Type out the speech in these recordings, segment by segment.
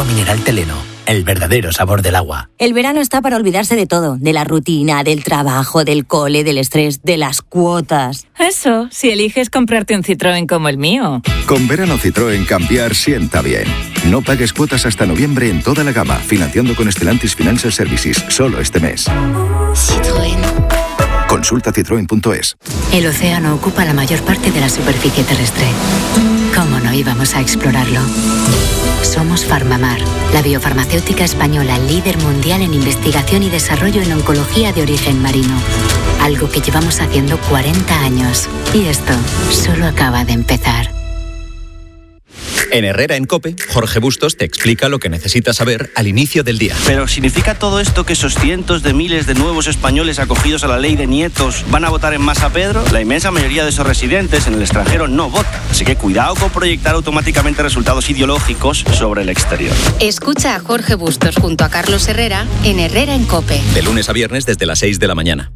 mineral Teleno, el verdadero sabor del agua. El verano está para olvidarse de todo, de la rutina, del trabajo, del cole, del estrés, de las cuotas. Eso, si eliges comprarte un Citroën como el mío. Con verano Citroën cambiar sienta bien. No pagues cuotas hasta noviembre en toda la gama, financiando con Stellantis Financial Services, solo este mes. Citroën. Consulta citroen.es. El océano ocupa la mayor parte de la superficie terrestre. ¿Cómo no íbamos a explorarlo? Somos Farmamar, la biofarmacéutica española líder mundial en investigación y desarrollo en oncología de origen marino. Algo que llevamos haciendo 40 años. Y esto solo acaba de empezar. En Herrera en COPE, Jorge Bustos te explica lo que necesitas saber al inicio del día. Pero ¿significa todo esto que esos cientos de miles de nuevos españoles acogidos a la ley de nietos van a votar en masa Pedro? La inmensa mayoría de esos residentes en el extranjero no votan. Así que cuidado con proyectar automáticamente resultados ideológicos sobre el exterior. Escucha a Jorge Bustos junto a Carlos Herrera en Herrera en COPE. De lunes a viernes desde las 6 de la mañana.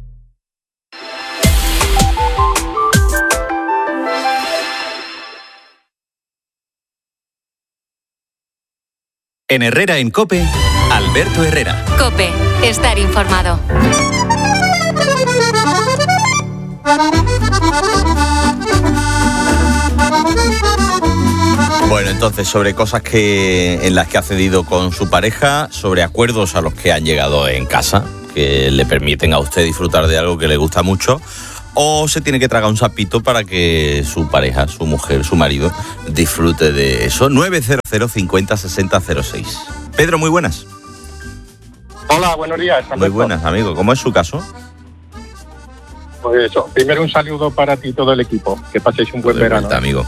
En Herrera en COPE, Alberto Herrera. COPE, estar informado. Bueno, entonces, sobre cosas en las que ha cedido con su pareja, sobre acuerdos a los que han llegado en casa, que le permiten a usted disfrutar de algo que le gusta mucho, o se tiene que tragar un sapito para que su pareja, su mujer, su marido, disfrute de eso. 900 50 60 06. Pedro, muy buenas. Hola, buenos días. Alberto. Muy buenas, amigo. ¿Cómo es su caso? Pues eso, primero un saludo para ti y todo el equipo. Que paséis un buen verano. Vuelta, amigo.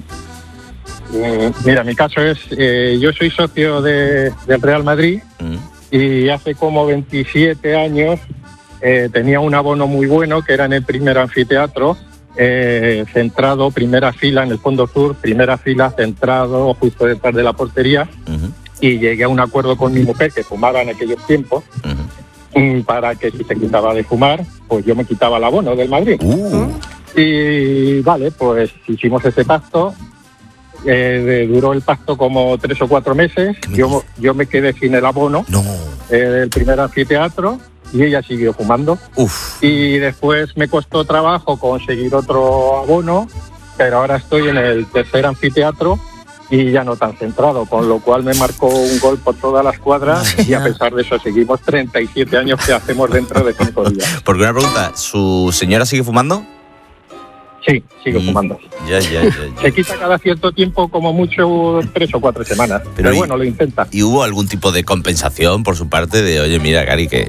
Mira, mi caso es, yo soy socio del Real Madrid y hace como 27 años tenía un abono muy bueno que era en el primer anfiteatro, centrado, primera fila en el fondo sur, primera fila, centrado justo detrás de la portería, y llegué a un acuerdo con mi mujer, que fumaba en aquellos tiempos, para que si se quitaba de fumar, pues yo me quitaba el abono del Madrid. Y vale, pues hicimos ese pacto. Duró el pacto como 3 o 4 meses. Yo me quedé sin el abono del primer anfiteatro y ella siguió fumando. Y después me costó trabajo conseguir otro abono, pero ahora estoy en el tercer anfiteatro y ya no tan centrado, con lo cual me marcó un gol por todas las cuadras. Y a pesar de eso seguimos 37 años que hacemos dentro de 5 días. Porque una pregunta, ¿su señora sigue fumando? Sí, sigo fumando. Ya. Se quita cada cierto tiempo, como mucho 3 o 4 semanas. Pero bueno, lo intenta. ¿Y hubo algún tipo de compensación por su parte de, oye, mira, Cari, que...?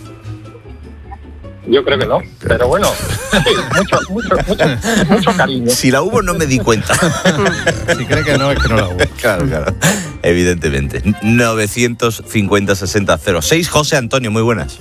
Yo creo que no, pero bueno, sí, mucho cariño. Si la hubo, no me di cuenta. Si cree que no, es que no la hubo. Claro, evidentemente. 950 60 06. José Antonio, muy buenas.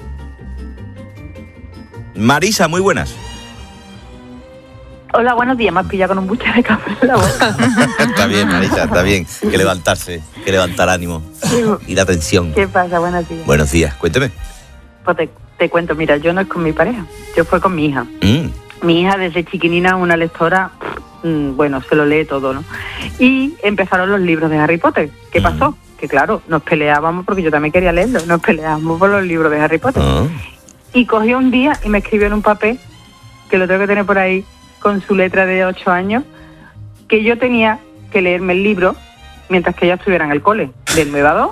Marisa, muy buenas. Hola, buenos días. Me has pillado con un buche de café en la boca. Está bien, Marisa, está bien. Que levantarse, que levantar ánimo y la tensión. ¿Qué pasa? Buenos días. Buenos días, cuénteme. Pues te cuento, mira, yo no es con mi pareja, yo fue con mi hija. Mi hija desde chiquinina, una lectora, bueno, se lo lee todo, ¿no? Y empezaron los libros de Harry Potter. ¿Qué pasó? Que claro, nos peleábamos, porque yo también quería leerlo, nos peleábamos por los libros de Harry Potter. Y cogió un día y me escribió en un papel, que lo tengo que tener por ahí, con su letra de 8 años, que yo tenía que leerme el libro mientras que ella estuviera en el cole, del 9 a 2.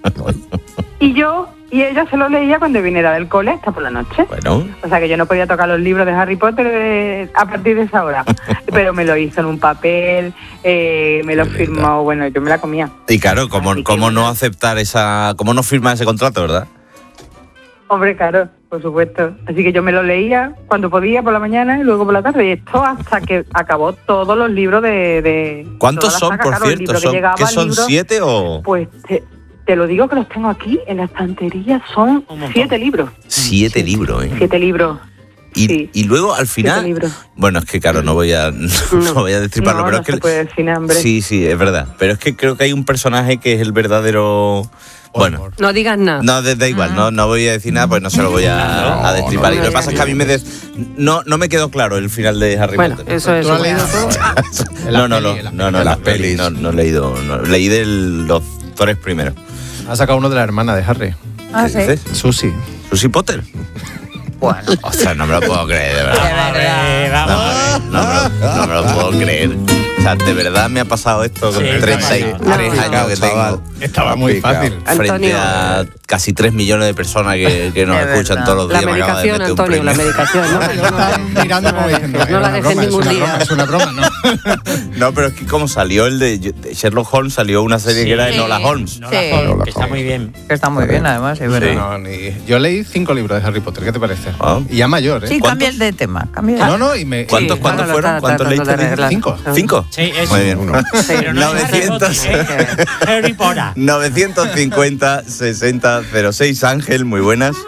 Y ella se lo leía cuando viniera del cole hasta por la noche. Bueno. O sea que yo no podía tocar los libros de Harry Potter a partir de esa hora. Pero me lo hizo en un papel, me lo firmó, bueno, yo me la comía. Y claro, ¿cómo no aceptar cómo no firmar ese contrato, verdad? Hombre, claro, por supuesto. Así que yo me lo leía cuando podía por la mañana y luego por la tarde. Y esto hasta que acabó todos los libros de ¿Cuántos son, saga, por claro, cierto? ¿Qué son, 7 o...? Pues te lo digo que los tengo aquí en la estantería. Son 7 libros. 7 libros, ¿eh? 7 libros. Y luego al final, bueno, es que claro, no voy a destriparlo, pero no es que se puede decir, hombre. Sí, es verdad, pero es que creo que hay un personaje que es el verdadero. Bueno, no digas nada. No, da igual, no voy a decir nada, pues no se lo voy a destripar. Y lo que pasa es que a mí no me quedó claro el final de Harry Potter. Eso es. ¿Tú has leído todo? No, las pelis. No he leído. Leí de los actores primero. Ha sacado uno de la hermana de Harry. ¿Ah, sí? Susie. ¿Susie Potter? Bueno. O sea, no me lo puedo creer, de verdad. No me lo puedo creer. O sea, de verdad me ha pasado esto con 33 años que tengo. Estaba muy fácil. Frente Antonio, a casi 3 millones de personas que nos escuchan todos los días. la medicación, Antonio, la medicación, ¿no? Mirando como diciendo, No la dejes ningún día. Es una broma, ¿no? No, pero es que como salió el de Sherlock Holmes, salió una serie que era de Nola Holmes. Que está muy bien. Que está muy bien, además, es verdad. Yo leí 5 libros de Harry Potter, ¿qué te parece? Ah. Y ya mayor, ¿eh? Sí, cambia el de tema. ¿Cuántos fueron? ¿Cuántos leíste? 5. ¿5? Sí, es muy bien. uno. Pero no 900. Harry Potter. 950 60 06. Ángel, muy buenas.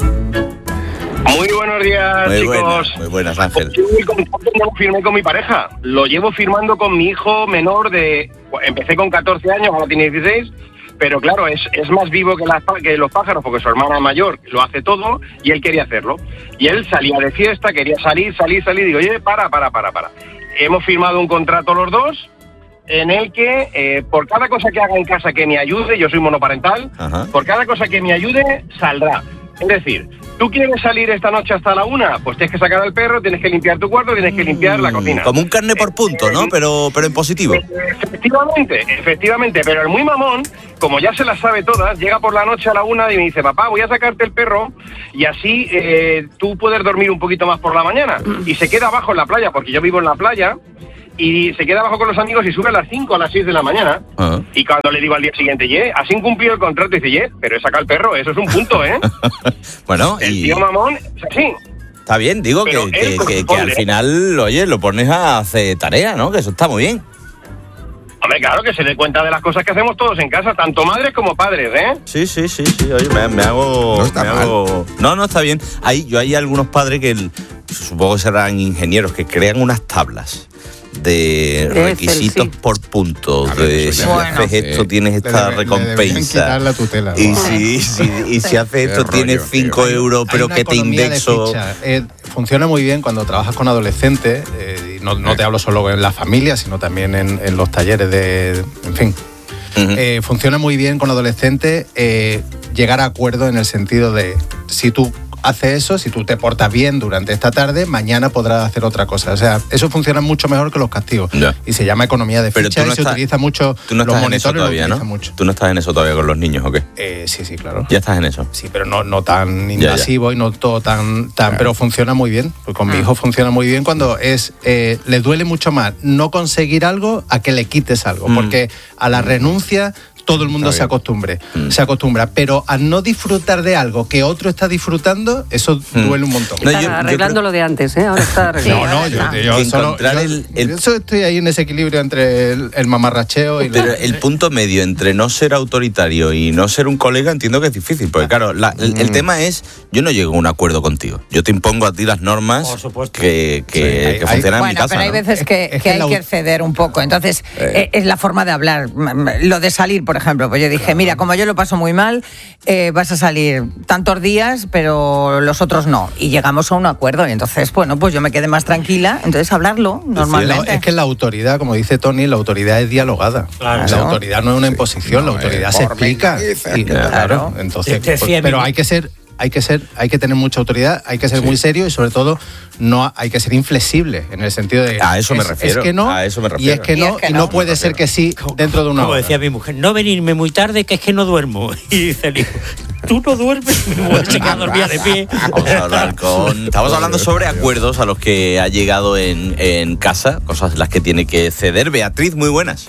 Muy buenos días, chicos. Muy buenas, Ángel. Yo no firmé con mi pareja. Lo llevo firmando con mi hijo menor de... Empecé con 14 años, ahora tiene 16. Pero claro, es más vivo que los pájaros, porque su hermana mayor lo hace todo y él quería hacerlo. Y él salía de fiesta, quería salir. Digo, oye, para. Hemos firmado un contrato los dos en el que por cada cosa que haga en casa que me ayude, yo soy monoparental, por cada cosa que me ayude, saldrá. Es decir, ¿tú quieres salir esta noche hasta la 1? Pues tienes que sacar al perro, tienes que limpiar tu cuarto, tienes que limpiar la cocina. Como un carne por punto, ¿no? Pero en positivo. Efectivamente, pero el muy mamón, como ya se las sabe todas, llega por la noche a la 1 y me dice, papá, voy a sacarte el perro y así tú puedes dormir un poquito más por la mañana. Y se queda abajo en la playa, porque yo vivo en la playa, y se queda abajo con los amigos y sube a las 5 a las 6 de la mañana. Y cuando le digo al día siguiente, has incumplido el contrato, y dice, pero he sacado el perro, eso es un punto, ¿eh? Bueno, el tío mamón es así. Está bien, digo que al final, oye, lo pones a hacer tarea, ¿no? Que eso está muy bien. Hombre, claro, que se dé cuenta de las cosas que hacemos todos en casa, tanto madres como padres, ¿eh? Sí, oye, me hago... No, está bien. Hay algunos padres que supongo que serán ingenieros, que crean unas tablas de requisitos por puntos, de si haces esto tienes esta recompensa, la tutela, y si haces esto tienes 5 euros, pero que te indexo. Funciona muy bien cuando trabajas con adolescentes, no te hablo solo en la familia, sino también en los talleres en fin. Funciona muy bien con adolescentes llegar a acuerdos en el sentido de, si tú hace eso, si tú te portas bien durante esta tarde, mañana podrás hacer otra cosa. O sea, eso funciona mucho mejor que los castigos. Y se llama economía de ficha y se utiliza mucho. Tú no estás en eso todavía, ¿no? Mucho. Tú no estás en eso todavía con los niños, ¿o qué? Sí, claro. ¿Ya estás en eso? Sí, pero no tan invasivo y no todo tan pero funciona muy bien. Pues con mi hijo funciona muy bien cuando le duele mucho más no conseguir algo a que le quites algo. Porque a la renuncia todo el mundo se acostumbra, pero a no disfrutar de algo que otro está disfrutando, eso duele un montón. Está arreglando lo de antes, ¿eh? Ahora está arreglando. Yo estoy ahí en ese equilibrio entre el mamarracheo y... Pero el punto medio entre no ser autoritario y no ser un colega entiendo que es difícil, porque claro, el tema es, yo no llego a un acuerdo contigo, yo te impongo a ti las normas que funcionan en mi casa. Pero hay veces que hay que ceder un poco, entonces es la forma de hablar, lo de salir, por ejemplo, pues yo dije, mira, como yo lo paso muy mal, vas a salir tantos días, pero los otros no. Y llegamos a un acuerdo y entonces, bueno, pues yo me quedé más tranquila, entonces hablarlo normalmente. Es que la autoridad, como dice Tony, la autoridad es dialogada. Claro. La autoridad no es una imposición, la autoridad se explica. Claro. Entonces, pero hay que tener mucha autoridad, hay que ser muy serio y sobre todo no hay que ser inflexible en el sentido de a eso me refiero. Es que no, y es que no, y no puede ser que sí dentro de una hora. Como decía mi mujer, no venirme muy tarde, que es que no duermo. Y dice el hijo, tú no duermes, se queda dormida de pie. Estamos hablando sobre acuerdos a los que ha llegado en casa, cosas las que tiene que ceder. Beatriz, muy buenas.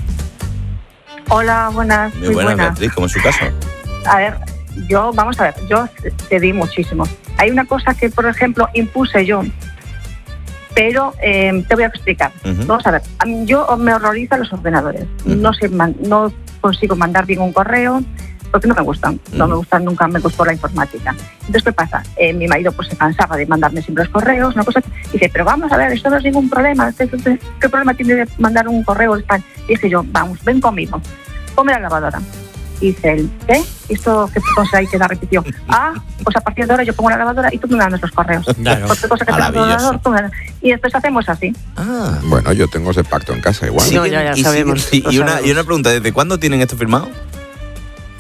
Hola, buenas. Muy buenas, Beatriz, ¿cómo es su caso? A ver, yo cedí muchísimo. Hay una cosa que, por ejemplo, impuse yo, pero te voy a explicar. Vamos a ver, yo me horrorizan los ordenadores. No consigo mandar bien un correo porque no me gustan. No me gustan, nunca me gustó la informática. Entonces, ¿qué pasa? Mi marido pues se cansaba de mandarme siempre los correos, una cosa. Y dice, pero vamos a ver, esto no es ningún problema. ¿Qué problema tiene de mandar un correo al spam? Y dije yo, vamos, ven conmigo, ponme la lavadora. Y dice él, ¿qué? ¿Esto qué cosa hay que la repitió? Pues a partir de ahora yo pongo la lavadora y tú me mandas los correos. Claro. Cualquier cosa que tengas en el ordenador, tú me das. Y después hacemos así. Bueno, yo tengo ese pacto en casa igual. Sí, ya sabemos. Y una pregunta, ¿desde cuándo tienen esto firmado?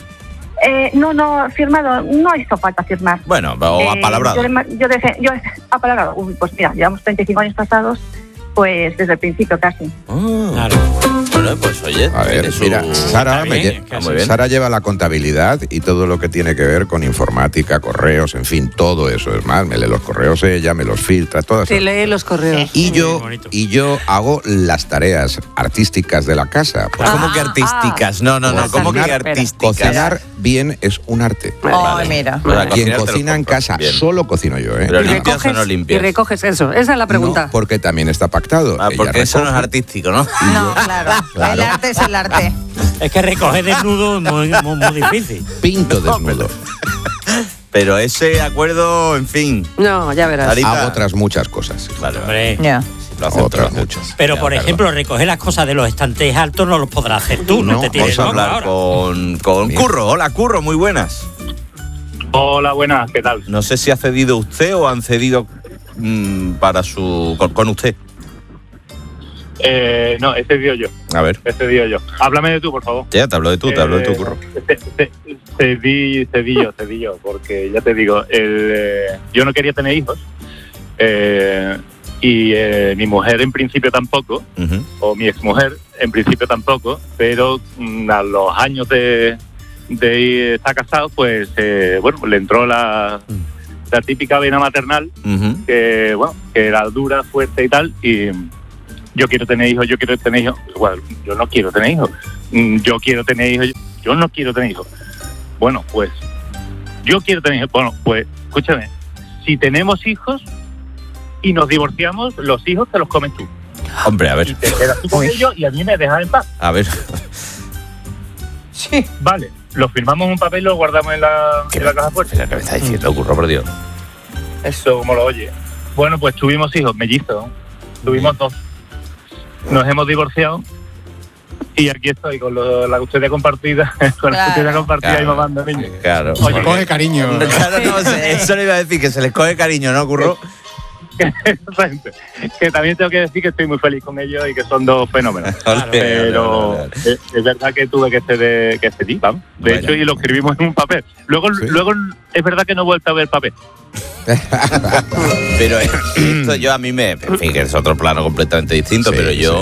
No, firmado, no hizo falta firmar. Bueno, o apalabrado. Yo apalabrado. Pues mira, llevamos 35 años pasados, pues desde el principio casi. Claro. Bueno, pues oye. A ver, mira, Sara lleva la contabilidad y todo lo que tiene que ver con informática, correos, en fin, todo eso. Es más, me lee los correos ella, me los filtra, todas. Te lee los correos. Y yo hago las tareas artísticas de la casa. ¿Cómo que artísticas? No, ¿cómo que artísticas? Cocinar bien es un arte. Mira. Quien cocina en casa, solo cocino yo, ¿eh? Pero limpias o no Y limpias. recoges eso. Esa es la pregunta. No, porque también está pactado. Porque eso no es artístico, ¿no? No, claro. El arte es el arte. Es que recoger desnudo es muy difícil. Pinto desnudo. Pero ese acuerdo, en fin. No, ya verás. Hago otras muchas cosas. Hombre. Ya. Otras muchas. Pero, por ejemplo, recoger las cosas de los estantes altos no los podrás hacer tú, no te tires Vamos a hablar con Curro. Hola, Curro, muy buenas. Hola, buenas, ¿qué tal? No sé si ha cedido usted o han cedido con usted. No, he cedido yo. A ver. He cedido yo. Háblame de tú, por favor. Ya, te hablo de tú, Curro. Cedí yo, porque ya te digo, yo no quería tener hijos. Y mi mujer en principio tampoco, o mi exmujer en principio tampoco, pero a los años de estar casado, pues le entró la típica vena maternal, que era dura, fuerte y tal, y yo quiero tener hijos. Bueno, yo no quiero tener hijos. Yo no quiero tener hijos. Bueno, pues yo quiero tener hijos. Bueno, pues escúchame, si tenemos hijos y nos divorciamos, los hijos te los comes tú. Hombre, a ver. Y te quedas tú con ellos y a mí me dejas en paz. A ver. Sí. Vale, lo firmamos en un papel y lo guardamos en la caja fuerte. ¿Qué me está diciendo, Curro, por Dios? Eso, como lo oye. Bueno, pues tuvimos hijos, mellizos. Tuvimos 2. Nos hemos divorciado y aquí estoy con la custodia compartida, y mamando niños. Claro. Oye, coge cariño. Claro, no, eso le iba a decir, que se les coge cariño, ¿no, Curro? Exactamente. Que también tengo que decir que estoy muy feliz con ellos y que son 2 fenómenos. Pero es verdad que tuve que ceder, vamos. De hecho, y lo escribimos en un papel. Luego es verdad que no he vuelto a ver papel. Pero esto yo a mí en fin, que es otro plano completamente distinto, pero yo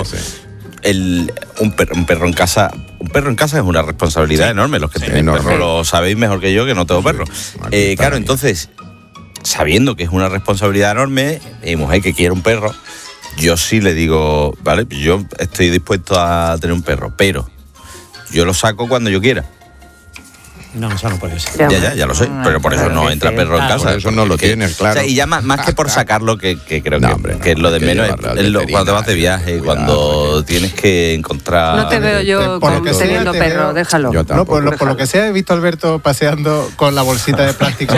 un perro en casa es una responsabilidad enorme. Los que tenéis perro lo sabéis mejor que yo, que no tengo perro. Claro, entonces, sabiendo que es una responsabilidad enorme, mi mujer que quiere un perro, yo sí le digo, vale, yo estoy dispuesto a tener un perro, pero yo lo saco cuando yo quiera. No, eso no puede ser. Ya lo sé, pero por eso no entra perro en casa. Por eso no lo tienes, claro. O sea, y ya más que por sacarlo, que creo que es lo de menos, cuando te vas de viaje, cuando tienes que encontrar... No te veo yo teniendo perro, déjalo. No, por lo que sea, he visto a Alberto paseando con la bolsita de plástico.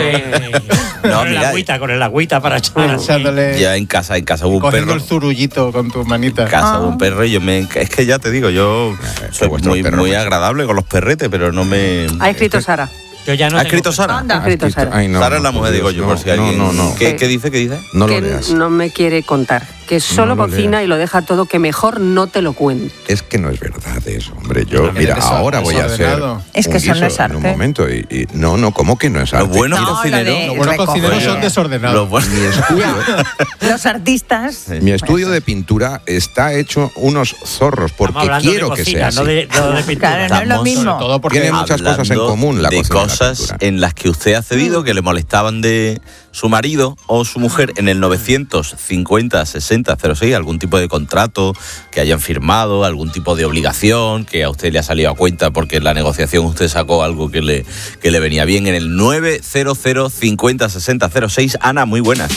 Con el agüita para echándole. Ya en casa hubo un perro. Cogiendo el zurullito con tus manitas. En casa hubo un perro y es que ya te digo, yo soy muy agradable con los perretes, pero no me... Ha escrito Sara. Yo ya no ¿Ha escrito Sara? Ha escrito Sara. Ay, no, Sara es la mujer, digo yo, por si alguien... No. ¿Qué dice? No lo que leas. no me quiere contar. Que solo cocina y lo deja todo, que mejor no te lo cuente. Es que no es verdad eso, hombre. Yo, mira, ahora voy a hacer es que eso no es arte. en un momento y no, ¿cómo que no es arte? Los buenos cocineros son desordenados. Mi estudio, los artistas. Mi estudio de pintura está hecho unos zorros porque quiero que sea así. No de pintura. Claro, no es lo mismo. Tiene muchas cosas en común la de cocina cosas en las que usted ha cedido, que le molestaban de su marido o su mujer en el 950 60 06, algún tipo de contrato que hayan firmado, algún tipo de obligación que a usted le ha salido a cuenta porque en la negociación usted sacó algo que le venía bien, en el 900 50 60 06. Ana, muy buenas.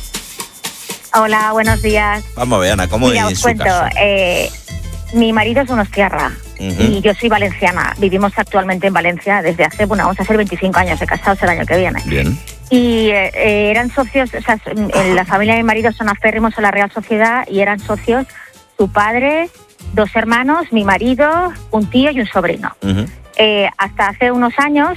Hola, buenos días. Vamos a ver, Ana, ¿cómo Mira, es os su cuento, caso? Mi marido es donostiarra y yo soy valenciana. Vivimos actualmente en Valencia desde hace, vamos a hacer 25 años, de casados el año que viene. Bien. Y eran socios, o sea, en la familia de mi marido son aférrimos a la Real Sociedad y eran socios su padre, 2 hermanos, mi marido, un tío y un sobrino. Hasta hace unos años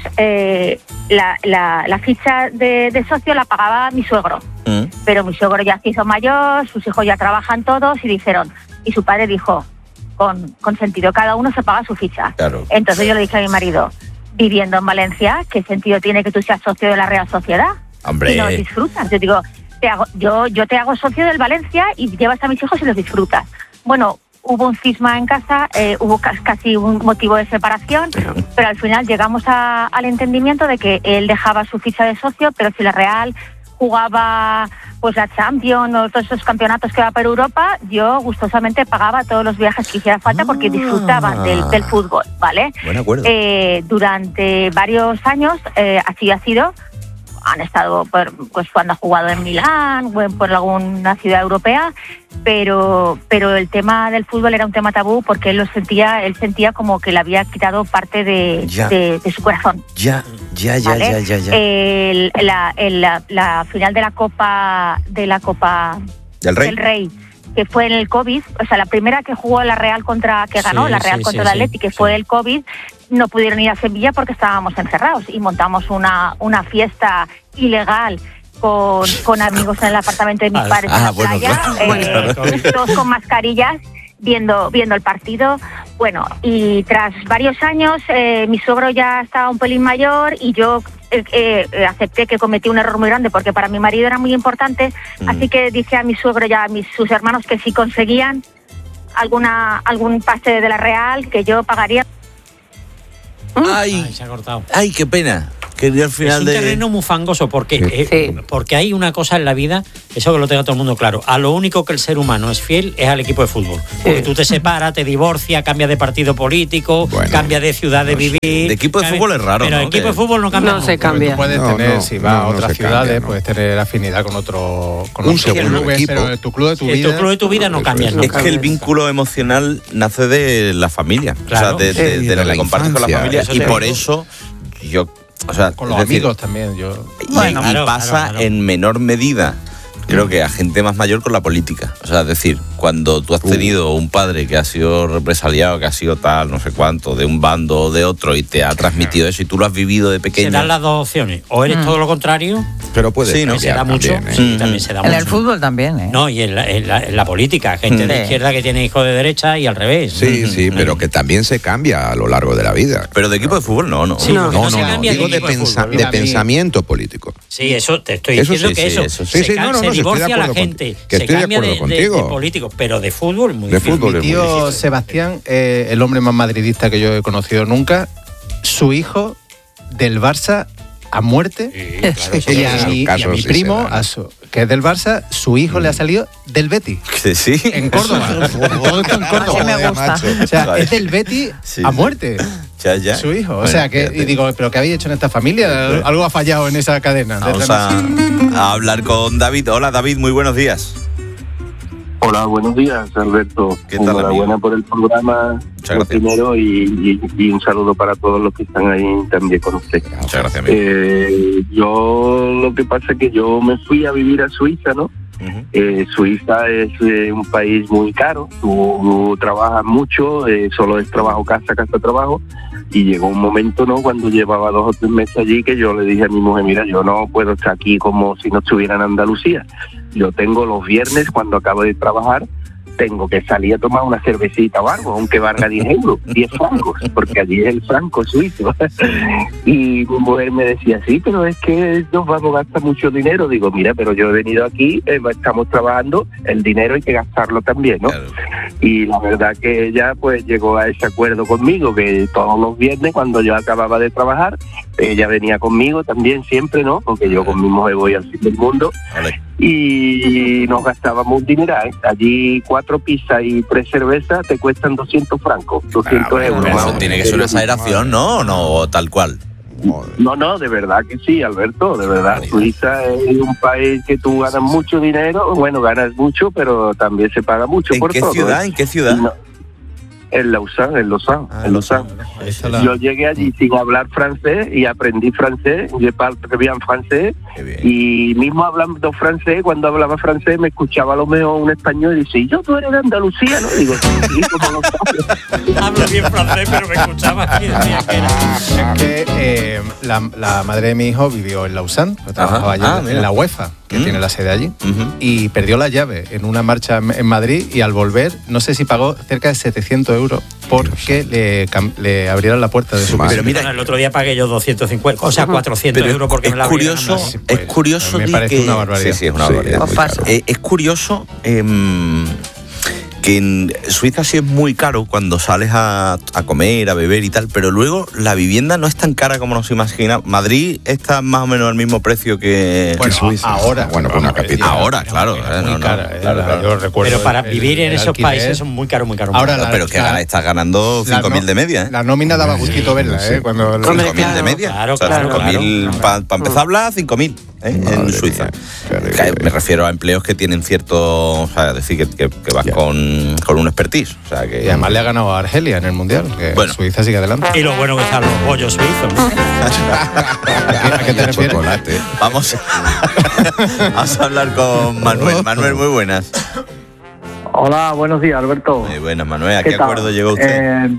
la ficha de socio la pagaba mi suegro, pero mi suegro ya se hizo mayor, sus hijos ya trabajan todos y dijeron, y su padre dijo, con sentido, cada uno se paga su ficha. Claro. Entonces yo le dije a mi marido, viviendo en Valencia, ¿qué sentido tiene que tú seas socio de la Real Sociedad? Hombre. Y no disfrutas. Yo digo, yo te hago socio del Valencia y llevas a mis hijos y los disfrutas. Bueno, hubo un cisma en casa, hubo casi un motivo de separación, pero al final llegamos al entendimiento de que él dejaba su ficha de socio, pero si la Real jugaba pues la Champions o todos esos campeonatos que va por Europa, yo gustosamente pagaba todos los viajes que hiciera falta porque disfrutaba del fútbol, ¿vale? Buen acuerdo. Durante varios años así ha sido. Han estado pues cuando ha jugado en Milán o por alguna ciudad europea, pero el tema del fútbol era un tema tabú porque él sentía como que le había quitado parte de su corazón. ¿Vale? La final de la Copa del Rey, que fue en el COVID, o sea, la primera que jugó la Real contra el Atleti, que fue el COVID, no pudieron ir a Sevilla porque estábamos encerrados y montamos una fiesta ilegal con amigos en el apartamento de mis padres en la playa, todos con mascarillas, viendo el partido. Bueno, y tras varios años mi suegro ya estaba un pelín mayor y yo acepté que cometí un error muy grande porque para mi marido era muy importante, así que dije a mi suegro y a sus hermanos que si conseguían algún pase de la Real, que yo pagaría. Ay, se ha cortado. Ay, qué pena. Que al final es un terreno muy fangoso porque hay una cosa en la vida, eso que lo tenga todo el mundo claro, a lo único que el ser humano es fiel es al equipo de fútbol, porque tú te separas, te divorcias, cambias de partido político, cambias de ciudad de vivir. De equipo de fútbol es raro, pero ¿no? el equipo de fútbol no cambia. No se cambia. Tú puedes tener, si vas a otras ciudades, puedes tener afinidad con otro segundo equipo. Pero tu club de tu vida. Tu club de tu vida no cambia. Es que el vínculo emocional nace de la familia, claro. o sea, de lo que compartes con la familia, y por eso yo... O sea, con los amigos también. Pasa en menor medida, creo que a gente más mayor con la política. O sea, es decir, cuando tú has tenido un padre que ha sido represaliado, que ha sido tal, no sé cuánto, de un bando o de otro y te ha transmitido eso y tú lo has vivido de pequeño. Se dan las dos opciones. O eres todo lo contrario. Pero puede ser. Se da mucho. También, sí, también se da mucho. En el fútbol también, No, y en la política. Gente de izquierda que tiene hijos de derecha y al revés. Sí, pero que también se cambia a lo largo de la vida. Pero de equipo de fútbol no. Sí, no, cambia digo de pensamiento político. Sí, eso te estoy diciendo que eso. Se divorcia a la gente. Se cambia de político, pero de fútbol muy difícil. Mi tío Sebastián, el hombre más madridista que yo he conocido nunca, su hijo del Barça a muerte, y a mi primo, que es del Barça, su hijo le ha salido del Betis. Sí. En Córdoba. Todo esto en Córdoba. Me gusta. O sea, es del Betis a muerte. Ya. Su hijo. O sea, que y digo, ¿pero qué habéis hecho en esta familia? Algo ha fallado en esa cadena. Vamos a hablar con David. Hola, David, muy buenos días. Hola, buenos días, Alberto. ¿Qué tal, enhorabuena por el programa, primero, y un saludo para todos los que están ahí también con usted. Muchas gracias. Yo lo que pasa es que yo me fui a vivir a Suiza, ¿no? Suiza es un país muy caro, tú trabajas mucho, solo es trabajo, casa, trabajo, y llegó un momento, ¿no?, cuando llevaba 2 o 3 meses allí, que yo le dije a mi mujer, mira, yo no puedo estar aquí como si no estuviera en Andalucía. Yo tengo los viernes, cuando acabo de trabajar, tengo que salir a tomar una cervecita o algo, aunque valga 10 euros, 10 francos, porque allí es el franco suizo. Y mi mujer me decía, sí, pero es que nos vamos a gastar mucho dinero. Digo, mira, pero yo he venido aquí, estamos trabajando, el dinero hay que gastarlo también, ¿no? Claro. Y la verdad que ella pues llegó a ese acuerdo conmigo, que todos los viernes, cuando yo acababa de trabajar, ella venía conmigo también siempre, ¿no? Porque yo con mi mujer voy al fin del mundo. Vale. Y nos gastábamos un dineral. Allí 4 pizzas y 3 cervezas te cuestan 200 francos, 200 euros. Eso tiene que ser una exageración, ¿no? No, tal cual. No, de verdad que sí, Alberto, de verdad. Suiza es un país que tú ganas mucho dinero, bueno, ganas mucho, pero también se paga mucho por todo. ¿En qué ciudad? No, en Lausanne. Yo llegué allí sin hablar francés y aprendí francés, je parle très bien francés, y mismo hablando francés, cuando hablaba francés me escuchaba a lo mejor un español y dice, ¿yo tú eres de Andalucía, no? Digo, sí, como lo sabes. Hablo bien francés, pero me escuchaba aquí y decía que era. Es que la madre de mi hijo vivió en Lausanne, trabajaba allí en la UEFA, que tiene la sede allí, y perdió la llave en una marcha en Madrid, y al volver, no sé si pagó cerca de 700 euros euros porque le abrieran la puerta de su casa. Pero mira, el otro día pagué yo 250, o sea, 400 euros porque me la abrieron. Es curioso. Me parece una barbaridad. Sí, es una barbaridad. Es curioso que en Suiza sí es muy caro cuando sales a comer, a beber y tal, pero luego la vivienda no es tan cara como nos imaginamos. Madrid está más o menos al mismo precio que Suiza. Ahora. Bueno, pues una capital. Ahora, claro. Claro. Yo recuerdo pero para vivir en esos países son muy caros. Ahora, pero que estás ganando 5.000 de media, ¿eh? La nómina daba gustito verla, ¿eh? Cuando 5.000 de media. Claro. 5.000, para empezar a hablar, 5.000. En Suiza. Me refiero a empleos que tienen cierto, o sea, decir que vas con un expertise. O sea, que... Y además le ha ganado a Argelia en el Mundial, que Suiza sigue adelante. Y lo bueno que están los bollos suizos, ¿no? ¿A qué te refieres? Chocolate. Vamos a hablar con Manuel. Manuel, muy buenas. Hola, buenos días, Alberto. Muy buenas, Manuel. ¿A qué acuerdo llegó usted?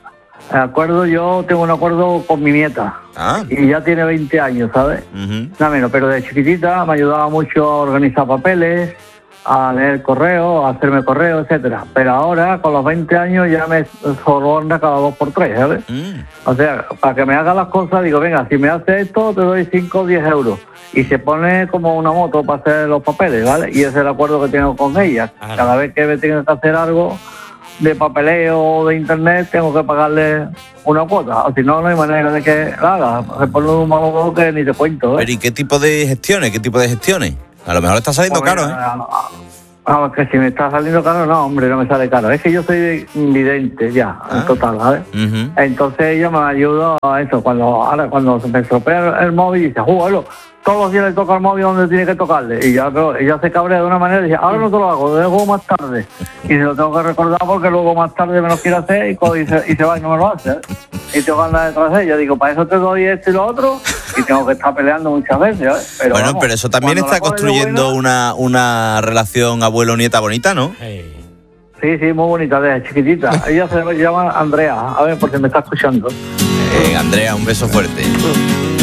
Yo tengo un acuerdo con mi nieta. Y ya tiene 20 años, ¿sabes? Nada menos, pero de chiquitita me ayudaba mucho a organizar papeles, a leer correos, a hacerme correos, etcétera. Pero ahora, con los 20 años, ya me soborna cada 2 por 3, ¿sabes? O sea, para que me haga las cosas, digo, venga, si me hace esto, te doy 5 o 10 euros. Y se pone como una moto para hacer los papeles, ¿vale? Y ese es el acuerdo que tengo con ella. Cada vez que me tenga que hacer algo de papeleo o de internet, tengo que pagarle una cuota, o si no, no hay manera de que la haga. Se pone un malo que ni te cuento, ¿eh? Pero ¿y qué tipo de gestiones? A lo mejor está saliendo caro, ¿eh? Que si me está saliendo caro, no, hombre, no me sale caro. Es que yo soy vidente ya, en total, ¿sabes? Entonces ella me ayuda a eso. Cuando se me estropea el móvil, dice, bueno, todos los días le toca el móvil donde tiene que tocarle. Y ella se cabrea de una manera y dice, ahora no te lo hago, lo dejo más tarde. Y se lo tengo que recordar porque luego más tarde me lo quiere hacer y se va y no me lo hace, ¿eh? Y tengo que andar detrás de ella. Digo, para eso te doy esto y lo otro. Y tengo que estar peleando muchas veces, ¿eh? Pero bueno, pero eso también está construyendo una relación abuelo-nieta bonita, ¿no? Sí, muy bonita, desde chiquitita. Ella se llama Andrea. A ver, porque me está escuchando. Andrea, un beso fuerte.